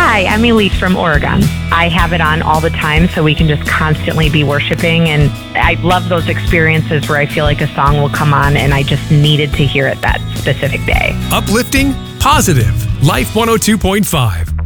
Hi, I'm Elise from Oregon. I have it on all the time so we can just constantly be worshiping. And I love those experiences where I feel like a song will come on and I just needed to hear it that specific day. Uplifting, positive. Life 102.5.